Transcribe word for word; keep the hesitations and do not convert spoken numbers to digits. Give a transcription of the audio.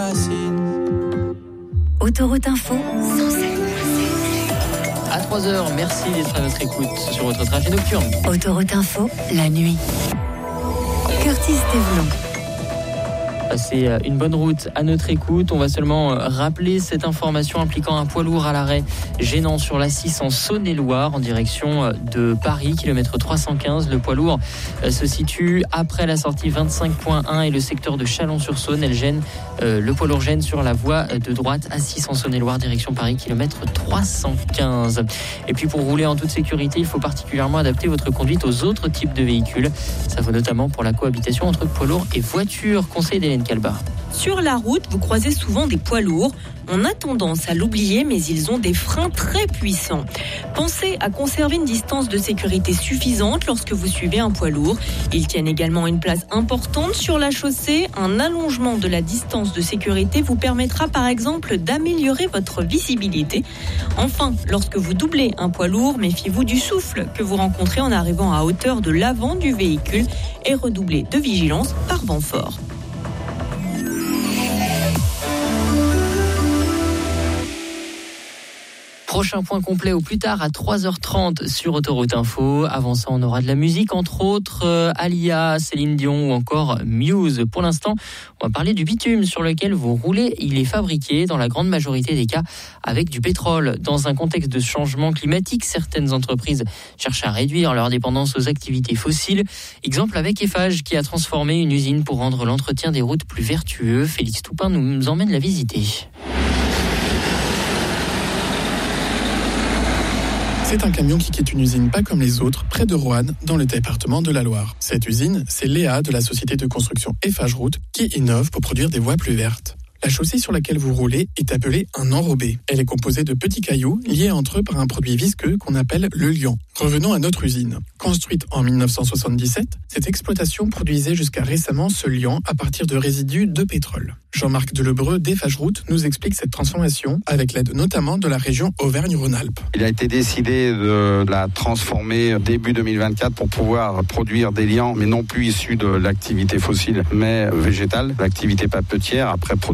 racines. Autoroute Info, cent sept. À trois heures, merci d'être à notre écoute sur votre trajet nocturne. Autoroute Info, la nuit. Curtis Thévelon. Passez une bonne route à notre écoute. On va seulement rappeler cette information impliquant un poids lourd à l'arrêt gênant sur l'A six en Saône-et-Loire en direction de Paris, kilomètre trois cent quinze. Le poids lourd se situe après la sortie vingt-cinq point un et le secteur de Chalon-sur-Saône. Elle gêne, euh, le poids lourd gêne sur la voie de droite A six en Saône-et-Loire, direction Paris, kilomètre trois cent quinze. Et puis pour rouler en toute sécurité, il faut particulièrement adapter votre conduite aux autres types de véhicules. Ça vaut notamment pour la cohabitation entre poids lourd et voiture. Conseil d'Hélène Calbar. Sur la route, vous croisez souvent des poids lourds. On a tendance à l'oublier, mais ils ont des freins très puissants. Pensez à conserver une distance de sécurité suffisante lorsque vous suivez un poids lourd. Ils tiennent également une place importante sur la chaussée. Un allongement de la distance de sécurité vous permettra par exemple d'améliorer votre visibilité. Enfin, lorsque vous doublez un poids lourd, méfiez-vous du souffle que vous rencontrez en arrivant à hauteur de l'avant du véhicule et redoublez de vigilance par vent fort. Prochain point complet au plus tard à trois heures trente sur Autoroute Info. Avant ça, on aura de la musique, entre autres euh, Alia, Céline Dion ou encore Muse. Pour l'instant, on va parler du bitume sur lequel vous roulez. Il est fabriqué dans la grande majorité des cas avec du pétrole. Dans un contexte de changement climatique, certaines entreprises cherchent à réduire leur dépendance aux activités fossiles. Exemple avec Eiffage qui a transformé une usine pour rendre l'entretien des routes plus vertueux. Félix Toupin nous emmène la visiter. C'est un camion qui quitte une usine pas comme les autres, près de Roanne, dans le département de la Loire. Cette usine, c'est Léa de la société de construction Eiffage Route qui innove pour produire des voies plus vertes. La chaussée sur laquelle vous roulez est appelée un enrobé. Elle est composée de petits cailloux liés entre eux par un produit visqueux qu'on appelle le liant. Revenons à notre usine. Construite en dix-neuf cent soixante-dix-sept, cette exploitation produisait jusqu'à récemment ce liant à partir de résidus de pétrole. Jean-Marc Delebreu d'Eiffage Route nous explique cette transformation avec l'aide notamment de la région Auvergne-Rhône-Alpes. Il a été décidé de la transformer début deux mille vingt-quatre pour pouvoir produire des liants, mais non plus issus de l'activité fossile, mais végétale, l'activité papetière, après